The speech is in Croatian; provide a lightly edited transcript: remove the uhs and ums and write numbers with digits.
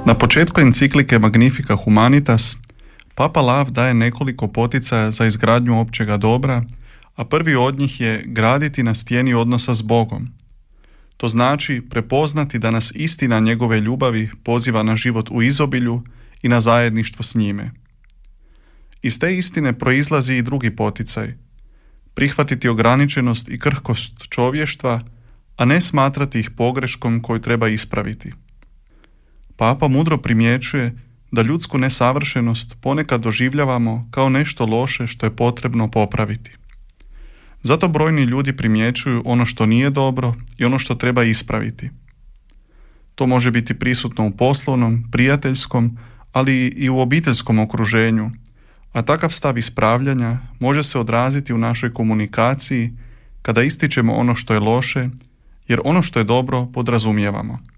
Na početku enciklike Magnifica Humanitas, Papa Lav daje nekoliko poticaja za izgradnju općega dobra, a prvi od njih je graditi na stijeni odnosa s Bogom. To znači prepoznati da nas istina njegove ljubavi poziva na život u izobilju i na zajedništvo s njime. Iz te istine proizlazi i drugi poticaj, prihvatiti ograničenost i krhkost čovještva, a ne smatrati ih pogreškom koju treba ispraviti. Papa mudro primjećuje da ljudsku nesavršenost ponekad doživljavamo kao nešto loše što je potrebno popraviti. Zato brojni ljudi primjećuju ono što nije dobro i ono što treba ispraviti. To može biti prisutno u poslovnom, prijateljskom, ali i u obiteljskom okruženju, a takav stav ispravljanja može se odraziti u našoj komunikaciji kada ističemo ono što je loše, jer ono što je dobro podrazumijevamo.